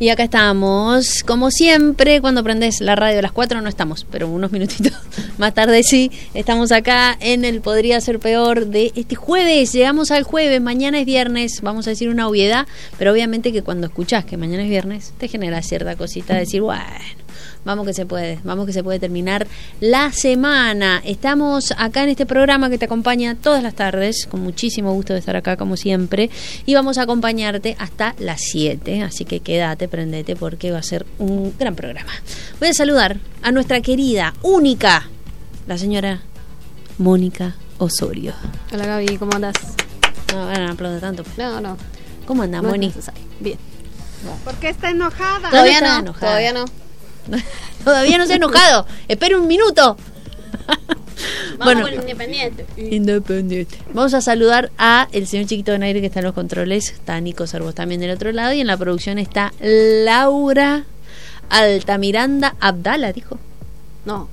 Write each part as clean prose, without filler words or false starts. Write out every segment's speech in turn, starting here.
Y acá estamos, como siempre, cuando prendes la radio a las 4 no estamos, pero unos minutitos más tarde sí, estamos acá en el Podría Ser Peor de este jueves. Llegamos al jueves, mañana es viernes, vamos a decir una obviedad, pero obviamente que cuando escuchás que mañana es viernes, te genera cierta cosita de decir, bueno, vamos que se puede terminar la semana. Estamos acá en este programa que te acompaña todas las tardes, con muchísimo gusto de estar acá como siempre, y vamos a acompañarte hasta las 7, así que quédate, prendete, porque va a ser un gran programa. Voy a saludar a nuestra querida, única, la señora Mónica Osorio. Hola Gaby, ¿cómo andás? No aplaudo tanto. No. ¿Cómo andás, Moni? Bien. ¿Por qué está enojada? Todavía no. Todavía no se ha enojado. Espera un minuto. Vamos con Independiente. Vamos a saludar a el señor Chiquito Donaire, que está en los controles. Está Nico Servos también del otro lado. Y en la producción está Laura Altamiranda Abdala, dijo. No,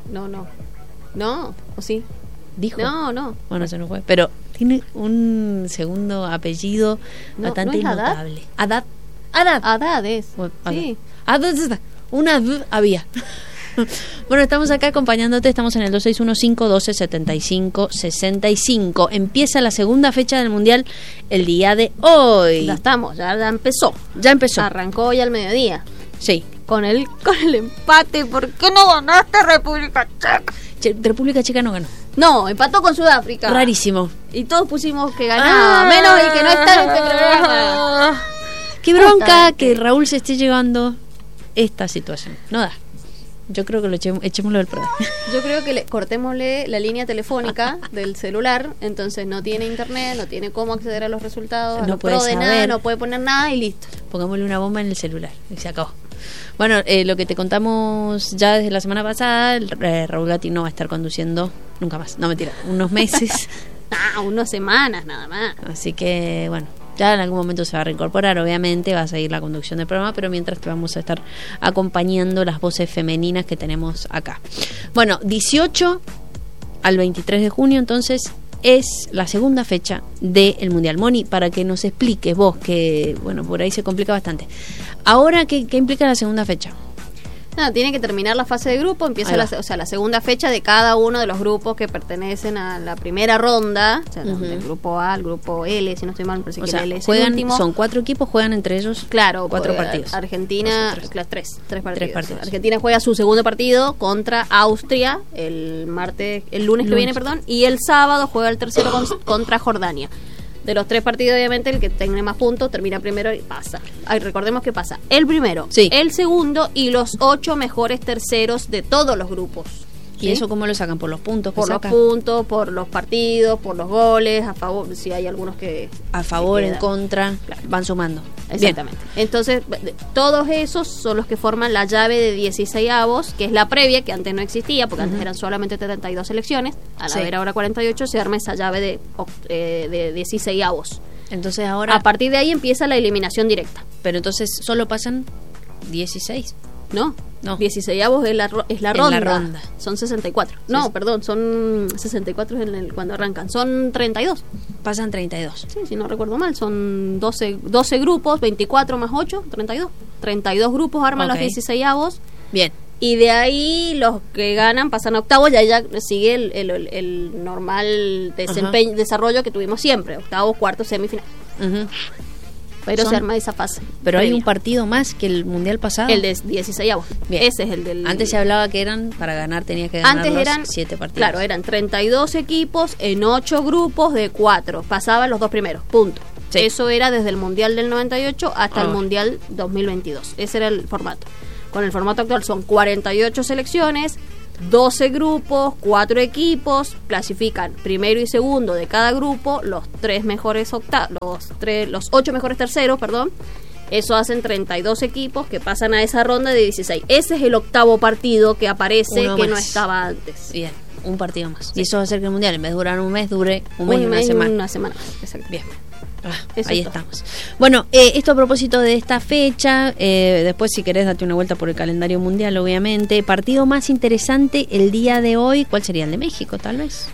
¿o sí? Dijo. No. Bueno, se nos fue. Pero tiene un segundo apellido bastante ¿no es innotable. Haddad. Haddad es. Bueno, sí. Haddad está. Una había. Bueno, estamos acá acompañándote, estamos en el 2615-1275-65. Empieza la segunda fecha del Mundial el día de hoy. Ya empezó. Ya empezó. Arrancó hoy al mediodía. Sí. Con el empate. ¿Por qué no ganaste República Checa? República Checa no ganó. No, empató con Sudáfrica. Rarísimo. Y todos pusimos que ganaba, menos el que no está en este programa. Qué bronca que Raúl se esté llevando esta situación. No da. Yo creo que echémoslo del programa. Yo creo que cortémosle la línea telefónica del celular, entonces no tiene internet, no tiene cómo acceder a los resultados, no puede saber nada, no puede poner nada y listo. Pongámosle una bomba en el celular y se acabó. Bueno, lo que te contamos ya desde la semana pasada, Raúl Gatti no va a estar conduciendo nunca más. No, mentira, unos meses. Unas semanas nada más. Así que, bueno, ya en algún momento se va a reincorporar, obviamente, va a seguir la conducción del programa, pero mientras te vamos a estar acompañando las voces femeninas que tenemos acá. Bueno, 18 al 23 de junio, entonces, es la segunda fecha del Mundial. Moni, para que nos expliques vos, que, bueno, por ahí se complica bastante. Ahora, ¿qué implica la segunda fecha? No, tiene que terminar la fase de grupo, empieza la segunda fecha de cada uno de los grupos que pertenecen a la primera ronda, o sea, del grupo A al grupo L, si no estoy mal, parece que L es el último. Son 4 equipos, juegan entre ellos 4 partidos. Argentina, tres partidos. Argentina juega su segundo partido contra Austria el lunes que viene, y el sábado juega el tercero contra Jordania. De los 3 partidos, obviamente, el que tenga más puntos termina primero y pasa. Recordemos que pasa el primero, el segundo y los 8 mejores terceros de todos los grupos. ¿Y eso cómo lo sacan? ¿Por los puntos? Por los puntos, por los partidos, por los goles, a favor, si hay algunos que... A favor, en contra, claro, van sumando. Exactamente. Bien. Entonces, todos esos son los que forman la llave de 16avos, que es la previa, que antes no existía, porque antes eran solamente 32 selecciones. Al haber ahora 48, se arma esa llave de 16avos. Entonces ahora... A partir de ahí empieza la eliminación directa. Pero entonces solo pasan 16. No. 16avos es la ronda. Son 64. Sí. No, perdón, son 64 cuando arrancan. Son 32. Pasan 32. Sí, si no recuerdo mal, son 12 grupos, 24 más 8, 32. 32 grupos arman los 16avos. Bien. Y de ahí los que ganan pasan a octavos, y ahí ya sigue el normal desarrollo que tuvimos siempre. Octavos, cuartos, semifinal. Pero se arma esa fase. Pero hay un partido más que el mundial pasado. El de 16avos. Bien. Ese es el del... Antes se hablaba que para ganar tenías que ganar los 7 partidos. Claro, eran 32 equipos en 8 grupos de 4. Pasaban los 2 primeros, punto. Sí. Eso era desde el mundial del 98 hasta el mundial 2022. Ese era el formato. Con el formato actual son 48 selecciones, 12 grupos, 4 equipos, clasifican primero y segundo de cada grupo, los 8 mejores terceros, Eso hacen 32 equipos que pasan a esa ronda de 16. Ese es el octavo partido que aparece, que no estaba antes. Bien, un partido más. Sí. Y eso va a hacer que el mundial, en vez de durar un mes, dure una semana. Una semana, exacto. Bien. Ahí estamos. Bueno, esto a propósito de esta fecha, después si querés date una vuelta por el calendario mundial, obviamente. Partido más interesante el día de hoy, ¿cuál sería? El de México, tal vez.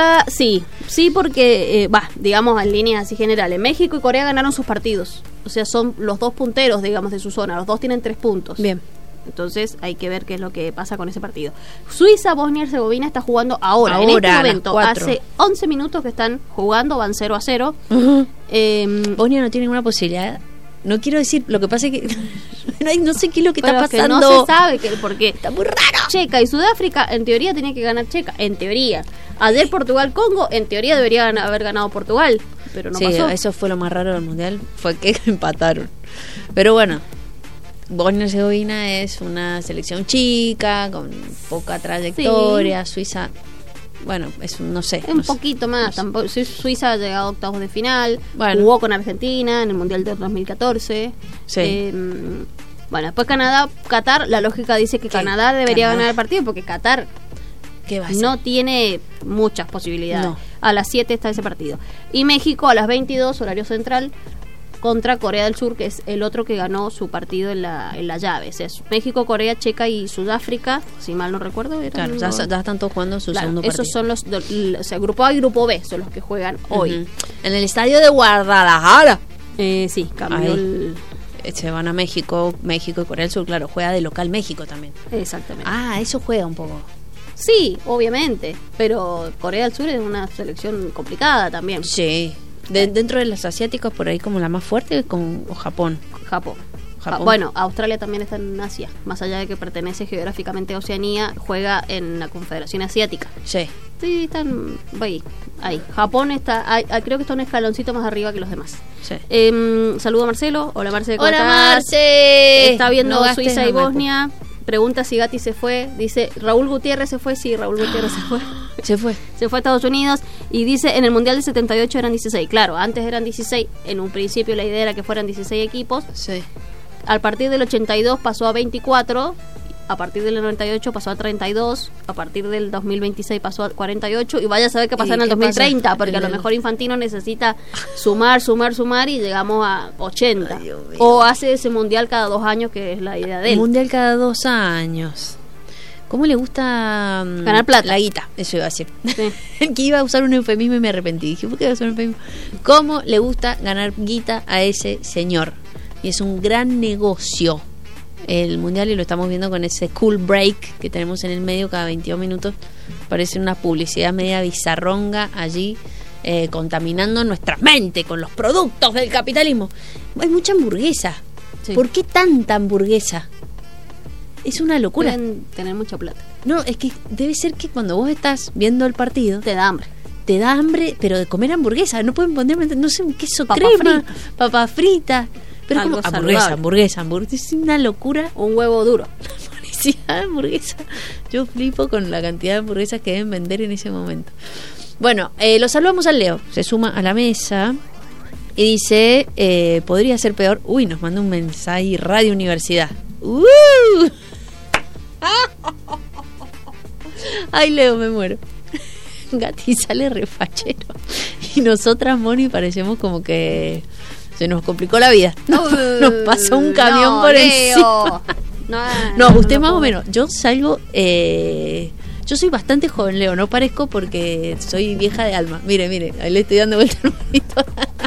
Sí, porque, digamos en líneas así generales, México y Corea ganaron sus partidos. O sea, son los dos punteros, digamos, de su zona. Los dos tienen 3 puntos. Bien. Entonces hay que ver qué es lo que pasa con ese partido. Suiza, Bosnia y Herzegovina está jugando ahora en este momento. Hace 11 minutos que están jugando, van 0-0. Bosnia no tiene ninguna posibilidad. No quiero decir, lo que pasa es que no sé qué es lo que está pasando. Que no se sabe porque está muy raro. Checa y Sudáfrica, en teoría tenía que ganar Checa, en teoría. Ayer Portugal-Congo, en teoría debería haber ganado Portugal, pero no pasó. Eso fue lo más raro del mundial, fue que empataron. Pero bueno, Bosnia y Herzegovina es una selección chica, con poca trayectoria. Suiza, bueno, no sé. Un poquito más. Tampoco, Suiza ha llegado a octavos de final. Jugó con Argentina en el Mundial de 2014. Sí. Bueno, después Qatar, la lógica dice que Canadá debería ganar el partido porque Qatar no tiene muchas posibilidades. No. A las 7 está ese partido. Y México a las 22, horario central, contra Corea del Sur, que es el otro que ganó su partido en la llave. O sea, México, Corea, Checa y Sudáfrica, si mal no recuerdo. Claro, ya están todos jugando su segundo partido. Esos son grupo A y grupo B son los que juegan hoy. En el estadio de Guadalajara. Sí, cambió se van a México y Corea del Sur, claro, juega de local México también. Exactamente. Eso juega un poco. Sí, obviamente, pero Corea del Sur es una selección complicada también. Sí. Dentro de los asiáticos, por ahí como la más fuerte es Japón. Bueno, Australia también está en Asia, más allá de que pertenece geográficamente a Oceanía, juega en la Confederación Asiática. Sí, están ahí. Japón creo que está un escaloncito más arriba que los demás. Sí. Saludo a Marcelo. Hola Marcelo, ¿cómo estás? Marce. Está viendo Suiza y Bosnia. Pregunta si Gatti se fue. Dice, ¿Raúl Gutiérrez se fue? Sí, Raúl Gutiérrez se fue. Se fue a Estados Unidos. Y dice, en el Mundial de 78 eran 16. Claro, antes eran 16. En un principio la idea era que fueran 16 equipos. Sí. A partir del 82 pasó a 24. A partir del 98 pasó a 32. A partir del 2026 pasó a 48. Y vaya a saber qué pasa en el 2030. Porque a lo mejor Infantino necesita sumar y llegamos a 80. O hace ese mundial cada 2 años, que es la idea de él. Mundial cada 2 años. ¿Cómo le gusta ganar plata? La guita, eso iba a decir. Sí. Que iba a usar un eufemismo y me arrepentí. Dije, ¿por qué iba a usar un eufemismo? ¿Cómo le gusta ganar guita a ese señor? Y es un gran negocio el mundial, y lo estamos viendo con ese cool break que tenemos en el medio cada 22 minutos. Parece una publicidad media bizarronga allí, contaminando nuestra mente con los productos del capitalismo. Hay mucha hamburguesa. Sí. ¿Por qué tanta hamburguesa? Es una locura. Deben tener mucha plata. No, es que debe ser que cuando vos estás viendo el partido te da hambre, pero de comer hamburguesa. No pueden ponerme, no sé, un queso crema, papa frita. Pero como hamburguesa. Es una locura. Un huevo duro. La hamburguesa. Yo flipo con la cantidad de hamburguesas que deben vender en ese momento. Bueno, lo saludamos al Leo. Se suma a la mesa y dice, podría ser peor. Uy, nos manda un mensaje Radio Universidad. Ay, Leo, me muero. Gatti sale refachero. Y nosotras, Moni, parecemos como que se nos complicó la vida. Nos pasó un camión por encima. No, usted más o menos. Yo salgo. Yo soy bastante joven, Leo. No parezco porque soy vieja de alma. Mire, ahí le estoy dando vuelta al monito.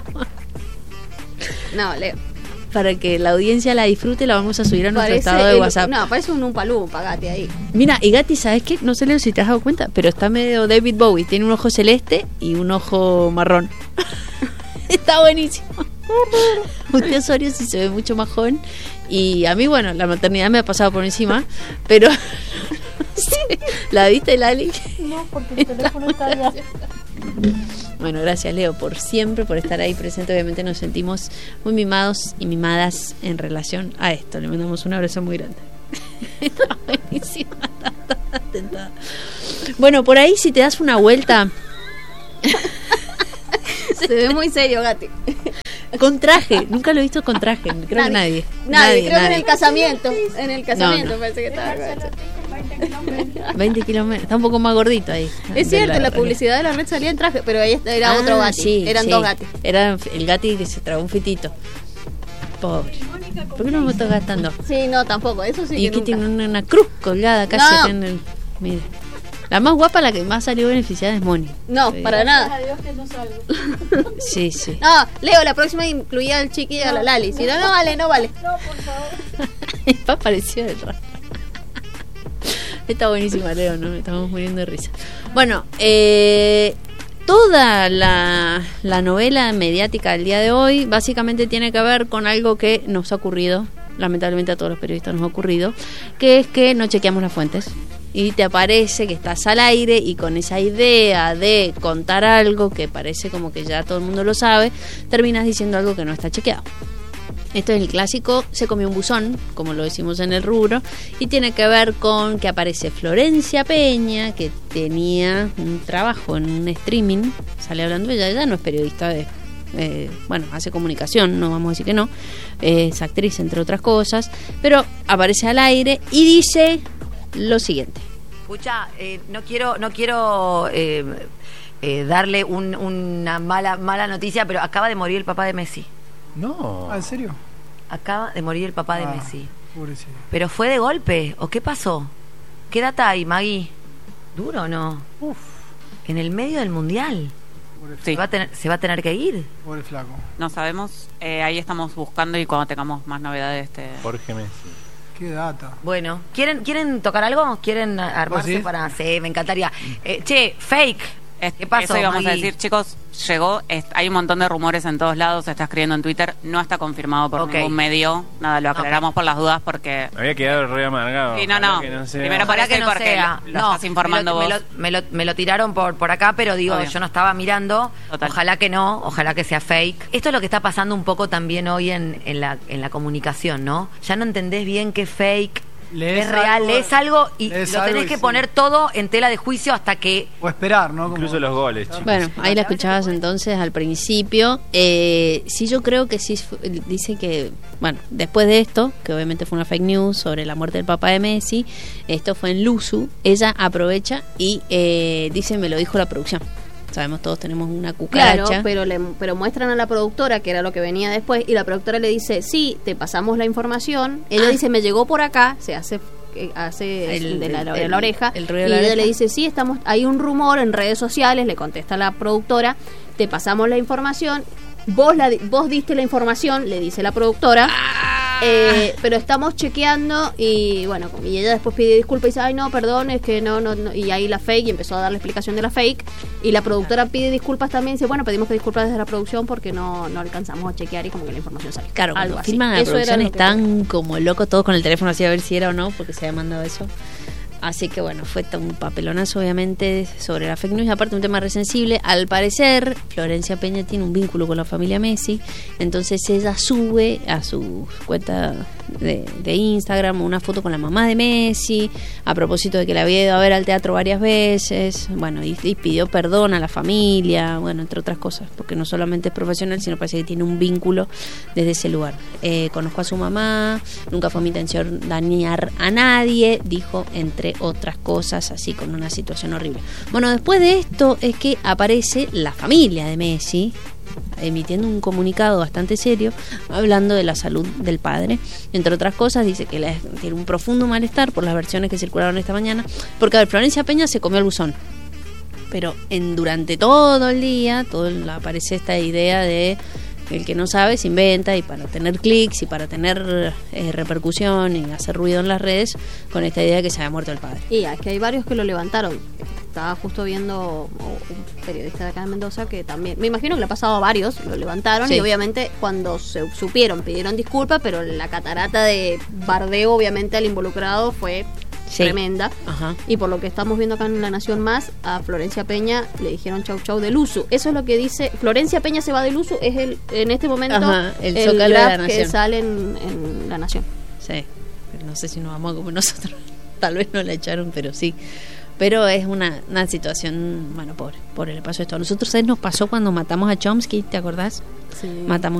No, Leo. Para que la audiencia la disfrute, la vamos a subir a nuestro estado de WhatsApp. No, parece un Umpa Gatti ahí. Mira, y Gatti, ¿sabes qué? No sé, Leo, si te has dado cuenta, pero está medio David Bowie. Tiene un ojo celeste y un ojo marrón. Está buenísimo. Usted, Osorio, sí se ve mucho más joven. Y a mí, bueno, la maternidad me ha pasado por encima. Pero sí. ¿La viste, Lali? No, porque el teléfono está allá. Bueno, gracias, Leo, por siempre, por estar ahí presente. Obviamente nos sentimos muy mimados y mimadas en relación a esto. Le mandamos un abrazo muy grande. Está buenísima. Está tentada. Bueno, por ahí, si te das una vuelta. Se ve muy serio, Gatti. Con traje, nunca lo he visto con traje. Creo que nadie. Creo que en el casamiento. En el casamiento parece que estaba. 20 kilómetros. Está un poco más gordito ahí. Es cierto, la publicidad de la red salía en traje, pero ahí era otro Gatti. Sí, eran dos Gatti. Era el Gatti que se tragó un fitito. Pobre. ¿Por qué no me estás gastando? Sí, no, tampoco. Eso sí. Y aquí tiene una cruz colgada casi en el. Mire. La más guapa, la que más salió beneficiada es Moni. No, para nada. Gracias a Dios que no salgo. Sí, sí. No, Leo, la próxima incluía al Chiqui y a la Lali. Si no, no vale. No, por favor. Va parecido el raro. Está buenísima, Leo, ¿no? Estamos muriendo de risa. Bueno, toda la novela mediática del día de hoy básicamente tiene que ver con algo que nos ha ocurrido, lamentablemente a todos los periodistas nos ha ocurrido, que es que no chequeamos las fuentes. Y te aparece que estás al aire y con esa idea de contar algo que parece como que ya todo el mundo lo sabe, terminas diciendo algo que no está chequeado. Esto es el clásico, se comió un buzón, como lo decimos en el rubro, y tiene que ver con que aparece Florencia Peña, que tenía un trabajo en un streaming, sale hablando ella no es periodista hace comunicación, no vamos a decir que no, es actriz entre otras cosas, pero aparece al aire y dice lo siguiente. Escucha, no quiero darle una mala noticia, pero acaba de morir el papá de Messi. No. ¿En serio? Acaba de morir el papá de Messi. Pobrecito. ¿Pero fue de golpe o qué pasó? ¿Qué data hay, Maggie? ¿Duro o no? Uf. En el medio del mundial. Sí. ¿Se va a tener que ir? Pobre flaco. No sabemos, ahí estamos buscando y cuando tengamos más novedades Jorge Messi. Qué data. Bueno, ¿quieren tocar algo? ¿Quieren armarse ¿Sí? para...? Sí, me encantaría. Fake. ¿Qué pasó, Eso íbamos Maggie? a decir, chicos, llegó, hay un montón de rumores en todos lados, se está escribiendo en Twitter, no está confirmado por ningún medio, nada, lo aclaramos por las dudas porque... Había quedado re amargado. Sí, no. Primero por eso y porque lo estás informando vos. Me lo tiraron por acá, pero digo, Obvio. yo no estaba mirando. Total. Ojalá que no, ojalá que sea fake. Esto es lo que está pasando un poco también hoy en la comunicación, ¿no? Ya no entendés bien qué fake, Lees es real, lees algo y lees lo algo tenés y que sí. poner todo en tela de juicio hasta que... O esperar, ¿no? Como... Incluso los goles, chicos. Bueno, ahí la escuchabas entonces al principio. Sí, yo creo que sí, dice que, bueno, después de esto, que obviamente fue una fake news sobre la muerte del papá de Messi, esto fue en Luzu, ella aprovecha y dice, me lo dijo la producción. Sabemos todos, tenemos una cucaracha. Claro, pero muestran a la productora, que era lo que venía después, y la productora le dice, sí, te pasamos la información. Ella dice, me llegó por acá, se hace la oreja, el ruido y de la ella oreja. le dice, sí, hay un rumor en redes sociales, le contesta la productora, te pasamos la información, vos diste la información, le dice la productora, pero estamos chequeando y bueno, y ella después pide disculpas y dice, ay no, perdón, es que no, y ahí la fake, y empezó a dar la explicación de la fake, y la productora pide disculpas también, dice, bueno, pedimos que disculpas desde la producción porque no alcanzamos a chequear y como que la información salió. Claro, algo cuando así. filman a la Eso era producción lo que están como locos todos con el teléfono así a ver si era o no, porque se había mandado eso. Así que bueno, fue un papelonazo obviamente sobre la fake news, y aparte un tema re sensible. Al parecer, Florencia Peña tiene un vínculo con la familia Messi, entonces ella sube a su cuenta de Instagram una foto con la mamá de Messi, a propósito de que la había ido a ver al teatro varias veces, bueno, y pidió perdón a la familia, bueno, entre otras cosas, porque no solamente es profesional, sino parece que tiene un vínculo desde ese lugar. Conozco a su mamá, nunca fue mi intención dañar a nadie, dijo, entre otras cosas, así con una situación horrible. Bueno, después de esto es que aparece la familia de Messi emitiendo un comunicado bastante serio hablando de la salud del padre. Entre otras cosas dice que tiene un profundo malestar por las versiones que circularon esta mañana, porque a ver, Florencia Peña se comió el buzón, pero durante todo el día aparece esta idea de el que no sabe se inventa, y para tener clics y para tener repercusión y hacer ruido en las redes, con esta idea de que se había muerto el padre. Y es que hay varios que lo levantaron. Estaba justo viendo un periodista de acá de Mendoza que también, me imagino que le ha pasado a varios, lo levantaron, sí. Y obviamente cuando se supieron pidieron disculpas, pero la catarata de bardeo obviamente al involucrado fue tremenda. Ajá. Y por lo que estamos viendo acá en La Nación Más, a Florencia Peña le dijeron chau del uso. Eso es lo que dice, Florencia Peña se va del uso, es en este momento el graph Zócalo de la Nación que sale en La Nación. Sí, pero no sé si nos vamos a comer nosotros. Tal vez no la echaron, pero sí. Pero es una situación, bueno, pobre el paso de esto. A nosotros nos pasó cuando matamos a Chomsky, ¿te acordás? Sí. Matamos